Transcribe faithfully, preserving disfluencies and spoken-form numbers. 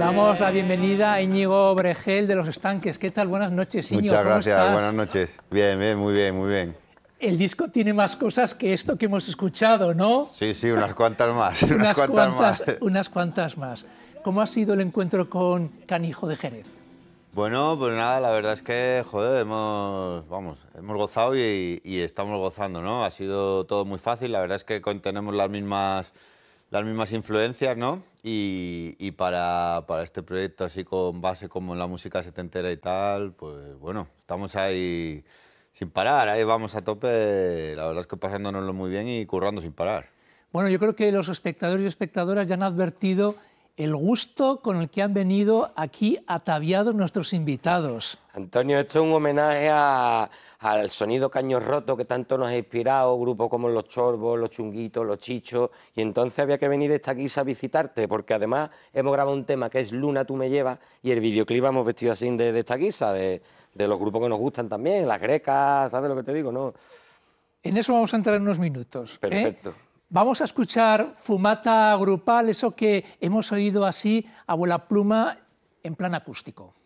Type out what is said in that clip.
damos la bienvenida a Íñigo Bregel de Los Estanques. ¿Qué tal? Buenas noches, Íñigo. Muchas ¿Cómo gracias, estás? buenas noches. Bien, bien, muy bien, muy bien. El disco tiene más cosas que esto que hemos escuchado, ¿no? Sí, sí, unas cuantas más, unas, unas, cuantas, cuantas, más. unas cuantas más. ¿Cómo ha sido el encuentro con Canijo de Jerez? Bueno, pues nada, la verdad es que, joder, hemos, vamos, hemos gozado y, y estamos gozando, ¿no? Ha sido todo muy fácil, la verdad es que con- tenemos las mismas, las mismas influencias, ¿no? Y, y para, para este proyecto así con base como en la música setentera y tal, pues bueno, estamos ahí sin parar, ahí vamos a tope, la verdad es que pasándonoslo muy bien y currando sin parar. Bueno, yo creo que los espectadores y espectadoras ya han advertido el gusto con el que han venido aquí ataviados nuestros invitados. Antonio, esto es un homenaje a, al sonido Caño Roto que tanto nos ha inspirado, grupos como Los Chorbos, Los Chunguitos, Los Chichos, y entonces había que venir de esta guisa a visitarte, porque además hemos grabado un tema que es Luna, tú me llevas, y el videoclip hemos vestido así de, de esta guisa, de, de los grupos que nos gustan también, Las Grecas, ¿sabes lo que te digo? ¿No? En eso vamos a entrar en unos minutos. Perfecto. ¿eh? Vamos a escuchar Fumata Grupal, eso que hemos oído así a vuela pluma en plan acústico.